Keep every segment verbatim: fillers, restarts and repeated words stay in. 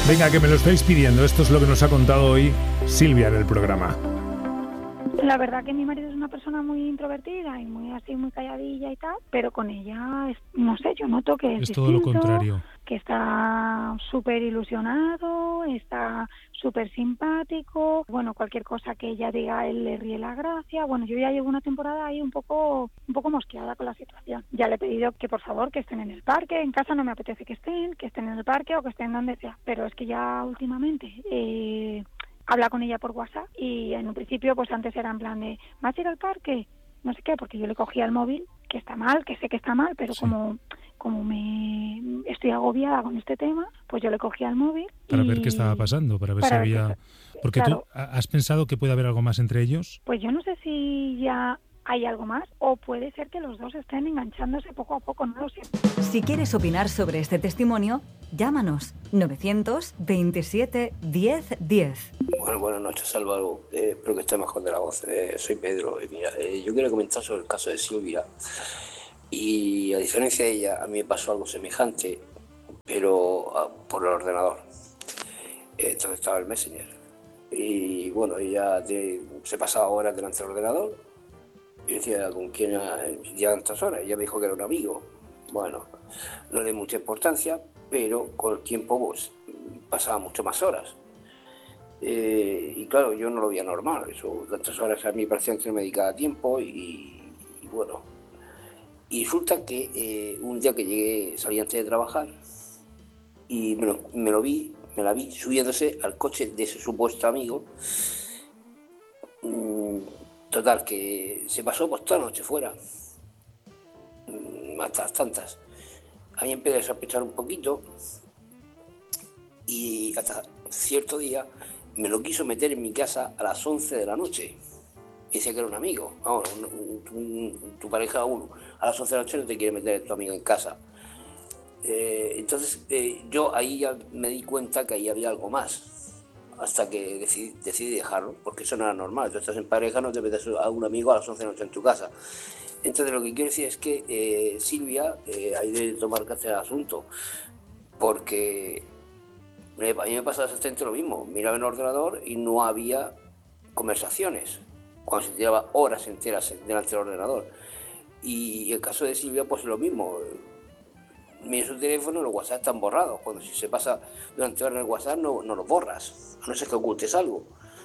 Venga, que me lo estáis pidiendo. Esto es lo que nos ha contado hoy Silvia en el programa. La verdad que mi marido es una persona muy introvertida y muy así, muy calladilla y tal, pero con ella, es, no sé, yo noto que es, es distinto, todo lo contrario. Que está súper ilusionado, está súper simpático, bueno, cualquier cosa que ella diga, él le ríe la gracia. Bueno, yo ya llevo una temporada ahí un poco un poco mosqueada con la situación. Ya le he pedido que por favor que estén en el parque, en casa no me apetece que estén, que estén en el parque o que estén donde sea, pero es que ya últimamente... Eh, habla con ella por WhatsApp y en un principio pues antes era en plan de ¿vas a ir al parque? No sé qué, porque yo le cogía el móvil, que está mal, que sé que está mal, pero sí. como como me estoy agobiada con este tema, pues yo le cogía el móvil para y... ver qué estaba pasando, para ver para si ver había... qué... Porque claro. tú has pensado que puede haber algo más entre ellos. Pues yo no sé si ya hay algo más o puede ser que los dos estén enganchándose poco a poco, no lo sé. Si quieres opinar sobre este testimonio, llámanos novecientos veintisiete diez diez. Bueno, buenas noches, Álvaro. Eh, espero que estés mejor de la voz. Eh, soy Pedro. Eh, mira, eh, yo quiero comentar sobre el caso de Silvia. Y a diferencia de ella, a mí me pasó algo semejante, pero uh, por el ordenador. Eh, entonces estaba el Messenger. Y bueno, ella de, se pasaba horas delante del ordenador. Y decía, ¿con quién llevan tantas horas? Ella me dijo que era un amigo. Bueno, no le di mucha importancia, pero con el tiempo pues, pasaba mucho más horas. Eh, y claro, yo no lo veía normal. Eso, tantas horas a mí me parecían que no me dedicaba tiempo y, y bueno. Y resulta que eh, un día que llegué, salí antes de trabajar y me lo, me lo vi, me la vi subiéndose al coche de ese supuesto amigo. Mm, total, que se pasó pues toda la noche fuera. Mm, hasta las tantas. A mí empecé a sospechar un poquito y hasta cierto día me lo quiso meter en mi casa a las once de la noche. Decía que era un amigo. Vamos, un, un, un, tu pareja uno. A las once de la noche no te quiere meter tu amigo en casa. Eh, entonces eh, yo ahí ya me di cuenta que ahí había algo más. Hasta que decidí, decidí dejarlo, porque eso no era normal. Tú estás en pareja, no te metes a un amigo a las once de la noche en tu casa. Entonces lo que quiero decir es que eh, Silvia eh, hay de tomar carta del asunto. Porque a mí me pasa exactamente lo mismo. Miraba en el ordenador y no había conversaciones, cuando se tiraba horas enteras delante del ordenador. Y el caso de Silvia, pues lo mismo. Mira su teléfono, los WhatsApp están borrados. Cuando si se pasa durante horas en el WhatsApp, no, no los borras, a no ser que ocultes algo.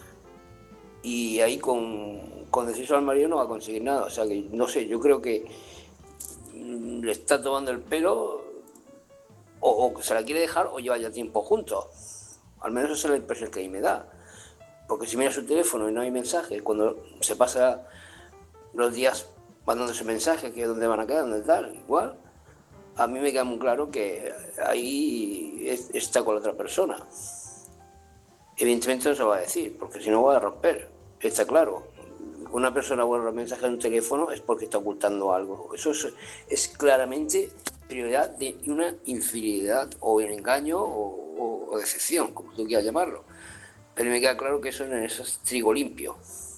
Y ahí con, con decirlo al marido no va a conseguir nada. O sea que, no sé, yo creo que le está tomando el pelo, o, o se la quiere dejar, o lleva ya tiempo juntos. Al menos esa es la impresión que a mí me da. Porque si mira su teléfono y no hay mensajes, cuando se pasa los días mandándose mensajes, que es donde van a quedar, donde tal, igual, a mí me queda muy claro que ahí es, está con la otra persona. Evidentemente no se va a decir, porque si no va a romper, está claro. Una persona borra los mensajes en un teléfono es porque está ocultando algo. Eso es, es claramente prioridad de una infidelidad o un engaño o, o, o decepción, como tú quieras llamarlo. Pero me queda claro que eso, eso es trigo limpio.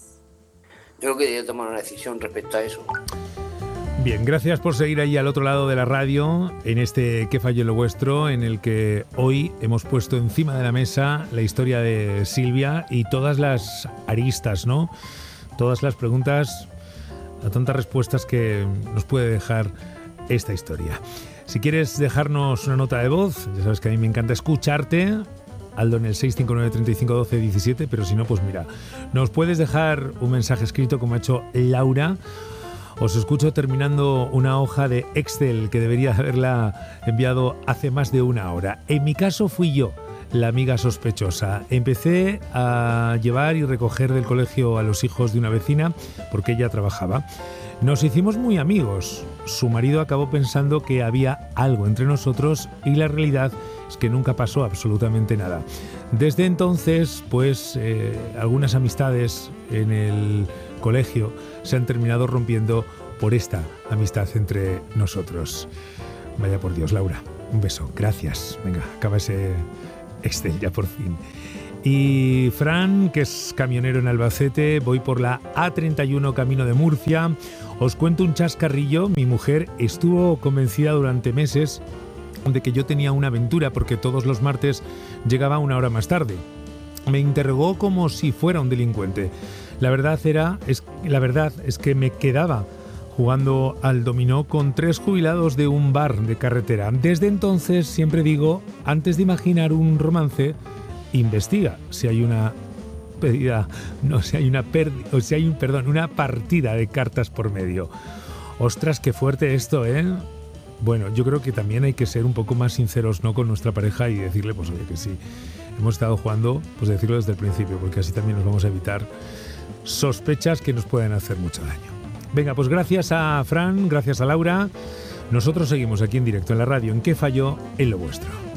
Yo creo que debería tomar una decisión respecto a eso. Bien, gracias por seguir ahí al otro lado de la radio, en este ¿Qué falló lo vuestro?, en el que hoy hemos puesto encima de la mesa la historia de Silvia y todas las aristas, ¿no? Todas las preguntas, las tantas respuestas que nos puede dejar esta historia. Si quieres dejarnos una nota de voz, ya sabes que a mí me encanta escucharte, Aldo en el seis cinco nueve, treinta y cinco, doce, diecisiete, pero si no, pues mira, nos puedes dejar un mensaje escrito como ha hecho Laura. Os escucho terminando una hoja de Excel que debería haberla enviado hace más de una hora. En mi caso fui yo la amiga sospechosa. Empecé a llevar y recoger del colegio a los hijos de una vecina porque ella trabajaba. Nos hicimos muy amigos. Su marido acabó pensando que había algo entre nosotros y la realidad es que nunca pasó absolutamente nada. Desde entonces, pues, eh, algunas amistades en el colegio se han terminado rompiendo por esta amistad entre nosotros. Vaya por Dios, Laura. Un beso. Gracias. Venga, acaba ese Excel ya por fin. Y Fran, que es camionero en Albacete, voy por la A treinta y uno camino de Murcia. Os cuento un chascarrillo. Mi mujer estuvo convencida durante meses de que yo tenía una aventura porque todos los martes llegaba una hora más tarde. Me interrogó como si fuera un delincuente. La verdad era, es, la verdad es que me quedaba jugando al dominó con tres jubilados de un bar de carretera. Desde entonces siempre digo, antes de imaginar un romance, investiga si hay una pedida, no, si hay una pérdida, o si hay un, perdón, una partida de cartas por medio. Ostras, qué fuerte esto, ¿eh? Bueno, yo creo que también hay que ser un poco más sinceros, ¿no?, con nuestra pareja y decirle, pues oye, que sí, hemos estado jugando, pues decirlo desde el principio, porque así también nos vamos a evitar sospechas que nos pueden hacer mucho daño. Venga, pues gracias a Fran, gracias a Laura. Nosotros seguimos aquí en directo en la radio en ¿Qué falló en lo vuestro?